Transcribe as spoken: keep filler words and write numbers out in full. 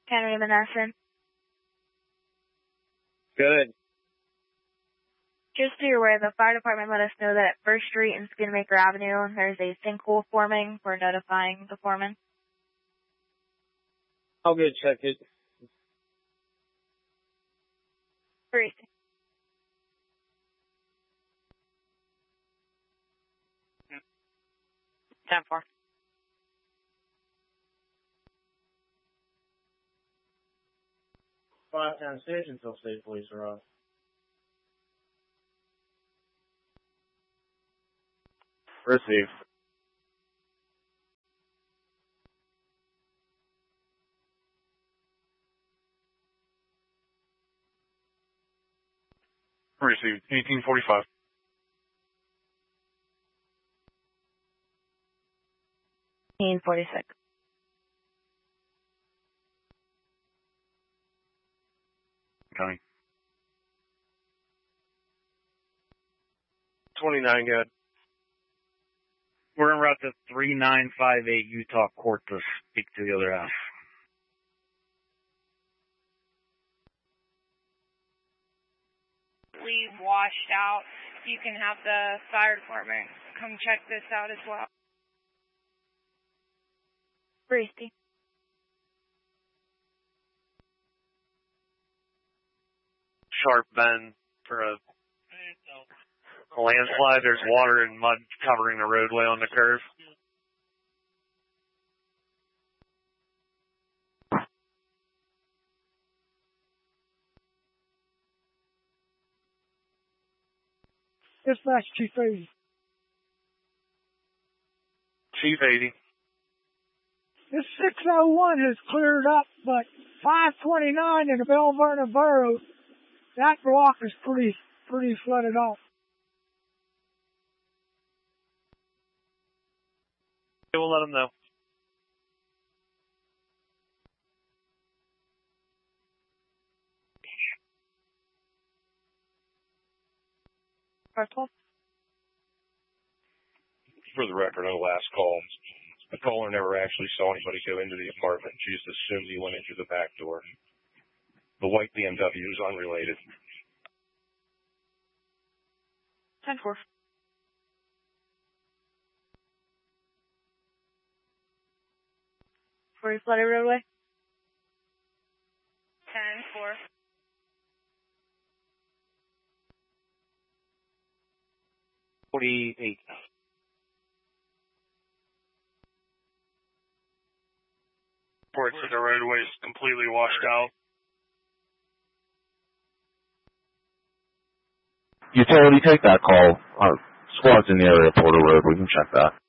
Henry Menneson. Good. Just so you're aware, the fire department let us know that at First Street and Skinmaker Avenue, there's a sinkhole forming. We're notifying the foreman. I'll go check it. Great. ten four. Five town station until state police are off. Receive. Received. eighteen forty-five. eighteen forty-six. Coming. twenty-nine, good. We're en route to three nine five eight Utah Court to speak to the other half. Leave washed out. You can have the fire department come check this out as well. Bracey. Sharp bend for a, a landslide. There's water and mud covering the roadway on the curve. Dispatch Chief eighty. Chief eighty. This six oh one has cleared up, but five twenty-nine in the Bell Vernon Borough, that block is pretty, pretty flooded off. We'll let them know. For the record, on the last call, the caller never actually saw anybody go into the apartment. She just assumed he went into the back door. The white B M W is unrelated. ten four. For your flooded roadway? ten four. forty-eight. Reports that the roadway is completely washed out. Utility, take that call. Our squad's in the area of Porter Road. We can check that.